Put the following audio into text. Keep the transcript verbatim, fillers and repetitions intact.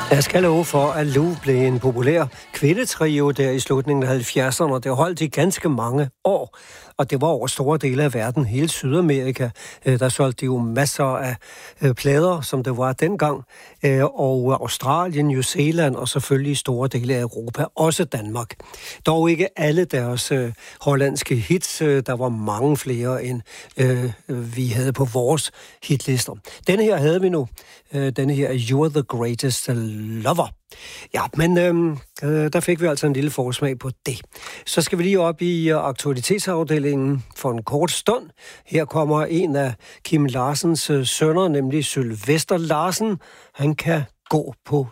Jeg skal love for, at Lou blev en populær kvindetrio der i slutningen af halvfjerdserne, og det holdt i ganske mange år. Og det var over store dele af verden, hele Sydamerika. Der solgte de jo masser af plader, som det var dengang. Og Australien, New Zealand og selvfølgelig store dele af Europa, også Danmark. Dog ikke alle deres hollandske hits. Der var mange flere, end vi havde på vores hitlister. Denne her havde vi nu. Denne her You're the Greatest Lover. Ja, men øhm, øh, der fik vi altså en lille forsmag på det. Så skal vi lige op i uh, aktualitetsafdelingen for en kort stund. Her kommer en af Kim Larsens uh, sønner, nemlig Sylvester Larsen. Han kan gå på